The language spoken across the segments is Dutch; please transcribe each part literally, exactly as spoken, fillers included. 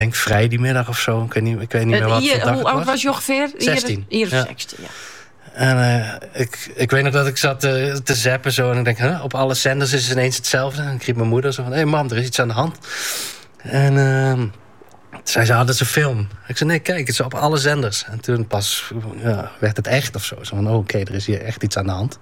denk vrij die middag of zo. Ik weet niet, ik weet niet meer wat hier, voor dag hoe het oud was je ongeveer? zestien. Hier, hier Ja. zestien, ja. En uh, ik, ik weet nog dat ik zat uh, te zappen zo, en ik denk, huh, op alle zenders is het ineens hetzelfde. En ik riep mijn moeder zo van, hé hey, mam, er is iets aan de hand. En uh, zij zei, ah, dat is een film. Ik zei, nee, kijk, het is op alle zenders. En toen pas ja, werd het echt of zo. Zo van, oh, oké, okay, er is hier echt iets aan de hand.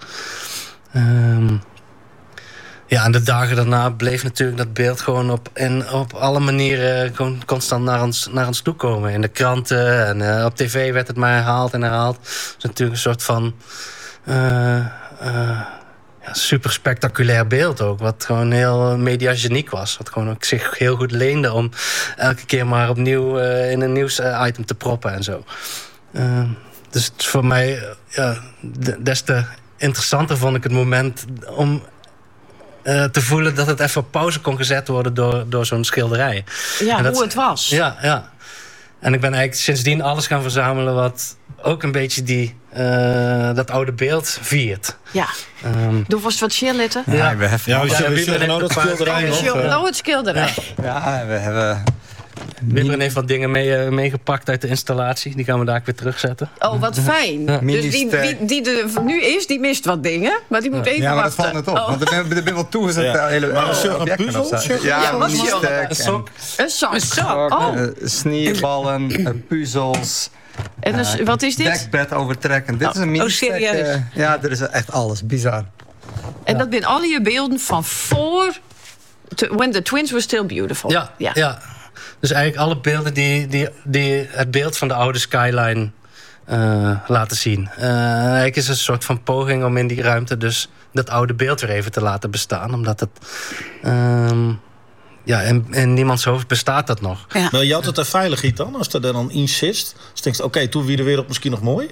Um, Ja, en de dagen daarna bleef natuurlijk dat beeld gewoon op, en op alle manieren gewoon constant naar ons, naar ons toe komen. In de kranten en uh, op tv werd het maar herhaald en herhaald. Het is natuurlijk een soort van uh, uh, ja, super spectaculair beeld ook. Wat gewoon heel mediageniek was. Wat gewoon ook zich heel goed leende om elke keer maar opnieuw uh, in een nieuwsitem te proppen en zo. Uh, dus het is voor mij uh, ja, des te interessanter vond ik het moment om Uh, te voelen dat het even op pauze kon gezet worden door, door zo'n schilderij. Ja, en dat, hoe het was. Ja, ja. En ik ben eigenlijk sindsdien alles gaan verzamelen wat ook een beetje die, uh, dat oude beeld viert. Ja. Um, Doe vast wat cheerletten. Ja, ja, we hebben ja, we ja, ja, nou dat schilderij nog. Nou, het schilderij. Ja, ja we hebben... Wibren heeft wat dingen mee, uh, meegepakt uit de installatie. Die gaan we daar weer terugzetten. Oh, wat fijn. Ja. Dus die, die, die er nu is, die mist wat dingen. Maar die moet even ja, maar wachten. dat valt net op. Oh. Want er ben, er ben wel toe. Ja. hele oh. Een puzzel? Ja, ja, wat is een sok? Een sok. Een sok. Oh. Uh, snierballen, uh, puzzels. En dus, uh, wat is dit? Dekbed overtrekken. Dit oh. is een mini oh, serieus? Uh, ja, er is echt alles. Bizar. En ja. dat zijn al je beelden van voor... When the twins were still beautiful. Ja, ja. ja. Dus eigenlijk alle beelden die, die, die het beeld van de oude skyline uh, laten zien. Uh, eigenlijk is het een soort van poging om in die ruimte dus dat oude beeld weer even te laten bestaan. Omdat het... Um, ja, in, in niemands hoofd bestaat dat nog. Ja. Maar je had het er veilig dan, als er dan insist. Dus je denkt, oké, okay, toen wie de wereld misschien nog mooi?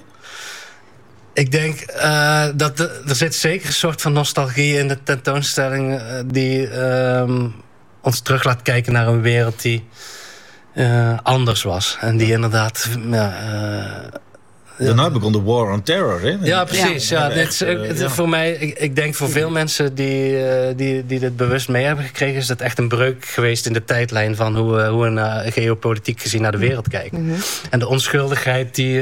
Ik denk uh, dat de, er zit zeker een soort van nostalgie in de tentoonstelling uh, die um, ons terug laat kijken naar een wereld die uh, anders was. En die inderdaad... Ja, uh, Daarna begon de War on Terror, hè? Ja, precies. Ja. Ja, dit is, uh, ja. Voor mij, ik, ik denk voor veel mensen die, uh, die, die dit bewust mee hebben gekregen, is dat echt een breuk geweest in de tijdlijn van hoe, uh, hoe een uh, geopolitiek gezien naar de wereld kijkt. Mm-hmm. En de onschuldigheid die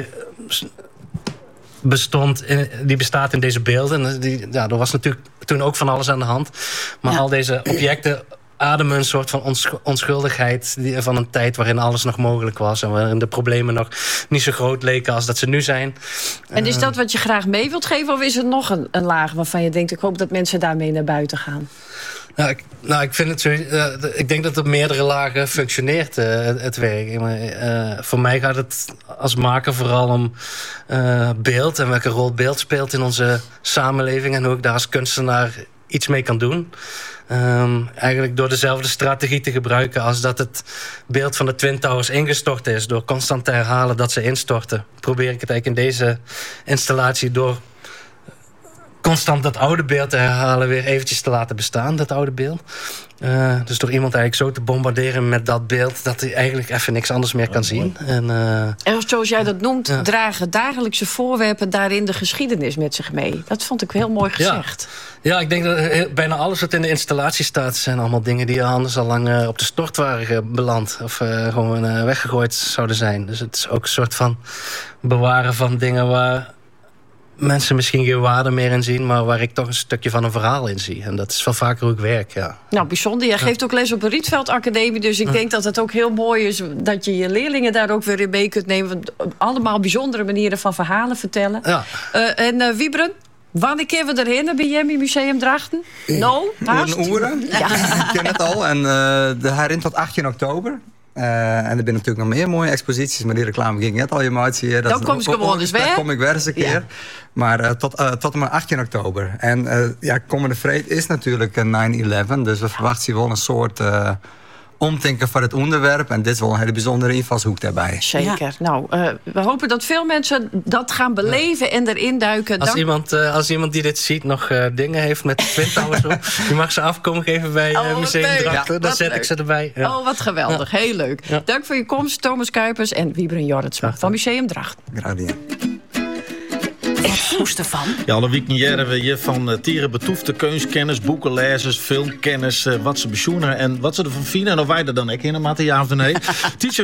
bestond, in, die bestaat in deze beelden. Die, ja, er was natuurlijk toen ook van alles aan de hand. Maar ja. al deze objecten ademen een soort van onschuldigheid van een tijd waarin alles nog mogelijk was en waarin de problemen nog niet zo groot leken als dat ze nu zijn. En is dat wat je graag mee wilt geven, of is er nog een, een laag waarvan je denkt, ik hoop dat mensen daarmee naar buiten gaan? Nou, ik, nou, ik vind het zo. Uh, ik denk dat het op meerdere lagen functioneert, uh, het, het werk. Maar, uh, voor mij gaat het als maker vooral om uh, beeld en welke rol beeld speelt in onze samenleving en hoe ik daar als kunstenaar iets mee kan doen. Um, eigenlijk door dezelfde strategie te gebruiken als dat het beeld van de Twin Towers ingestort is. Door constant te herhalen dat ze instorten. Probeer ik het eigenlijk in deze installatie door constant dat oude beeld te herhalen weer eventjes te laten bestaan, dat oude beeld. Uh, dus door iemand eigenlijk zo te bombarderen met dat beeld dat hij eigenlijk even niks anders meer kan zien. En, uh, en zoals jij dat noemt, ja. dragen dagelijkse voorwerpen daarin de geschiedenis met zich mee. Dat vond ik heel mooi gezegd. Ja, ja ik denk dat heel, bijna alles wat in de installatie staat zijn allemaal dingen die anders al lang uh, op de stort waren uh, beland. Of uh, gewoon uh, weggegooid zouden zijn. Dus het is ook een soort van bewaren van dingen waar mensen misschien geen waarde meer in zien, maar waar ik toch een stukje van een verhaal in zie. En dat is wel vaker hoe ik werk, ja. Nou, bijzonder. Jij geeft ook les op de Rietveld Academie, dus ik ja. denk dat het ook heel mooi is dat je je leerlingen daar ook weer in mee kunt nemen. Allemaal bijzondere manieren van verhalen vertellen. Ja. Uh, en uh, Wibren, wanneer kunnen we erheen bij Jemmy Museum Drachten? Nou, haast. Een uren. Ja. Ik ken het al. En uh, de herinnering tot achttien oktober. Uh, en er zijn natuurlijk nog meer mooie exposities, maar die reclame ging net al je maat zie je. Dan kom ik gewoon eens weer. Dan kom ik weer eens een keer. Ja. Maar uh, tot, uh, tot en met achttien oktober. En uh, ja, komende vreed is natuurlijk nine eleven. Dus we verwachten wel een soort uh, omdenken van het onderwerp. En dit is wel een hele bijzondere invalshoek daarbij. Zeker. Ja. Nou, uh, we hopen dat veel mensen dat gaan beleven ja. en erin duiken. Als, Dank... iemand, uh, als iemand die dit ziet nog uh, dingen heeft met de Twin Towers op, die mag ze afkomen geven bij uh, oh, Museum Drachten. Ja, dan zet leuk. ik ze erbij. Ja. Oh, wat geweldig. Ja. Heel leuk. Ja. Dank voor je komst, Thomas Kuipers en Wibren Jorritsma ja. van Museum Drachten. Graag gedaan. Wat voest ervan? Ja, alle weekend jaren we je van uh, tieren betoefde keuskennis, boekenlezers, filmkennis, uh, wat ze bezoenen en wat ze ervan vinden. En of wij er dan ook in een matte ja of nee.